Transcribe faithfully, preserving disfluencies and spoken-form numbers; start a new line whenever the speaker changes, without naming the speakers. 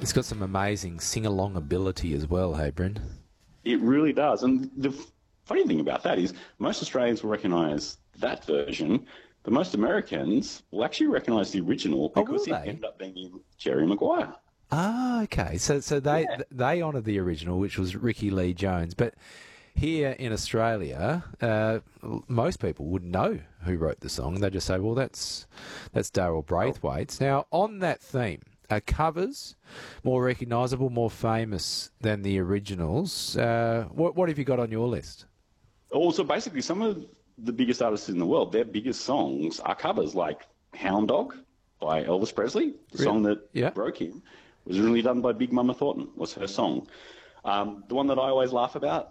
It's got some amazing sing-along ability as well, hey, Bryn?
It really does. And the f- funny thing about that is most Australians will recognise that version, but most Americans will actually recognise the original
Oh,
because
will
it
they?
ended up being Jerry Maguire.
Ah, okay. So so they
Yeah.
they honoured the original, which was Ricky Lee Jones. But here in Australia, uh, most people wouldn't know who wrote the song. They just say, well, that's that's Darryl Braithwaite's. Now, on that theme, are covers more recognisable, more famous than the originals? Uh, what, what have you got on your list?
Also, basically, some of the biggest artists in the world, their biggest songs are covers, like Hound Dog by Elvis Presley, the
Really?
song that
Yeah.
broke him, was originally done by Big Mama Thornton, was her song. Um, the one that I always laugh about